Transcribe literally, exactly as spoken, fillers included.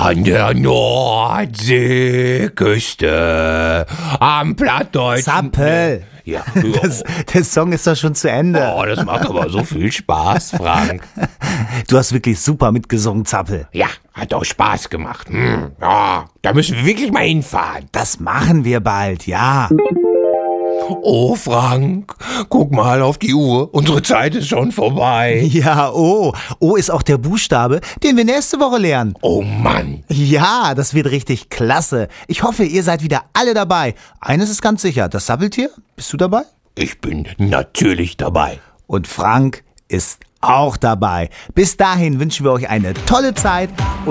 An der Nordseeküste, am plattdeutschen... Zappel. Ja, Das, der Song ist doch schon zu Ende. oh, das macht aber so viel Spaß, Frank. Du hast wirklich super mitgesungen, Zappel. Ja, hat auch Spaß gemacht. Hm, ja, da müssen wir wirklich mal hinfahren. Das machen wir bald, ja. Oh, Frank, guck mal auf die Uhr. Unsere Zeit ist schon vorbei. Ja, O. O ist auch der Buchstabe, den wir nächste Woche lernen. Oh Mann. Ja, das wird richtig klasse. Ich hoffe, ihr seid wieder alle dabei. Eines ist ganz sicher, das Sappeltier, bist du dabei? Ich bin natürlich dabei. Und Frank ist auch dabei. Bis dahin wünschen wir euch eine tolle Zeit.